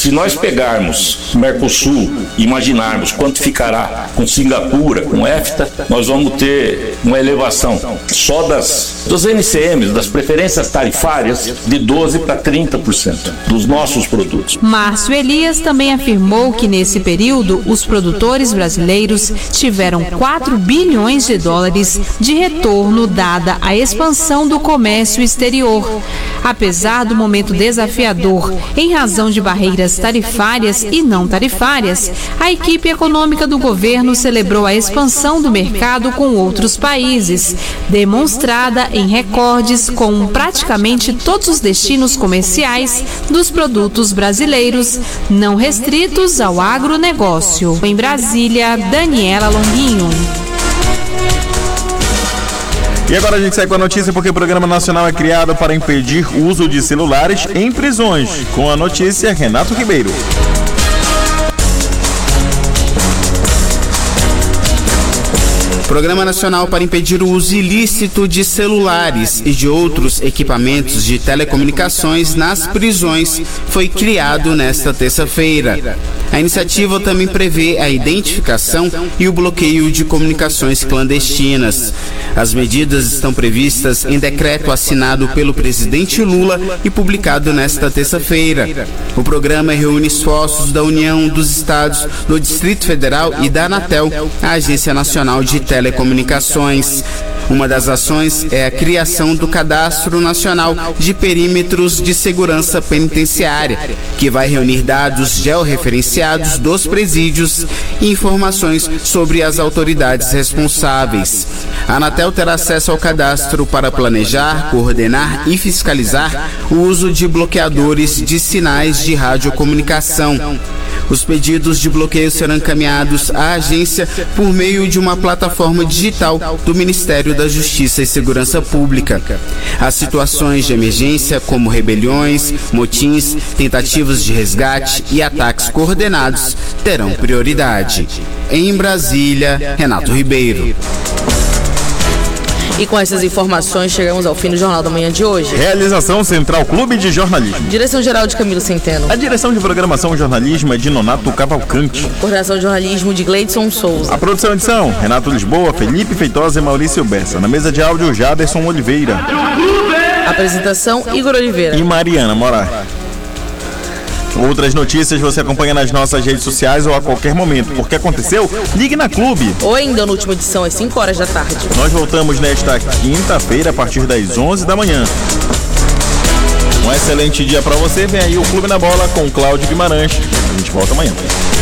Se nós pegarmos Mercosul e imaginarmos quanto ficará com Singapura, com EFTA, nós vamos ter uma elevação só dos NCMs, das preferências tarifárias, de 12% para 30% dos nossos produtos. Márcio Elias também afirmou que nesse período os produtores brasileiros tiveram 4 bilhões de dólares de retorno dada a expansão do comércio exterior. Apesar do momento desafiador em razão de barreiras tarifárias e não tarifárias, a equipe econômica do governo celebrou a expansão do mercado com outros países, demonstrada em recordes com praticamente todos os destinos comerciais dos produtos brasileiros, não restritos ao agronegócio. Em Brasília, Daniela Longuinho. E agora a gente segue com a notícia porque o Programa Nacional é criado para impedir o uso de celulares em prisões. Com a notícia, Renato Ribeiro. Programa Nacional para impedir o uso ilícito de celulares e de outros equipamentos de telecomunicações nas prisões foi criado nesta terça-feira. A iniciativa também prevê a identificação e o bloqueio de comunicações clandestinas. As medidas estão previstas em decreto assinado pelo presidente Lula e publicado nesta terça-feira. O programa reúne esforços da União dos Estados, do Distrito Federal e da Anatel, a Agência Nacional de Telecomunicações. Uma das ações é a criação do Cadastro Nacional de Perímetros de Segurança Penitenciária, que vai reunir dados georreferenciados dos presídios e informações sobre as autoridades responsáveis. A Anatel terá acesso ao cadastro para planejar, coordenar e fiscalizar o uso de bloqueadores de sinais de radiocomunicação. Os pedidos de bloqueio serão encaminhados à agência por meio de uma plataforma digital do Ministério da Justiça e Segurança Pública. As situações de emergência, como rebeliões, motins, tentativas de resgate e ataques coordenados, terão prioridade. Em Brasília, Renato Ribeiro. E com essas informações chegamos ao fim do Jornal da Manhã de hoje. Realização Central Clube de Jornalismo. Direção-geral de Camilo Centeno. A direção de programação e jornalismo é de Nonato Cavalcante. Coordenação de jornalismo de Gleidson Souza. A produção e edição, Renato Lisboa, Felipe Feitosa e Maurício Bessa. Na mesa de áudio, Jaderson Oliveira. Apresentação, Igor Oliveira. E Mariana Morar. Outras notícias você acompanha nas nossas redes sociais ou a qualquer momento. Porque aconteceu? Ligue na Clube. Ou ainda na última edição, às 5 horas da tarde. Nós voltamos nesta quinta-feira, a partir das 11 da manhã. Um excelente dia para você. Vem aí o Clube na Bola com Cláudio Guimarães. A gente volta amanhã.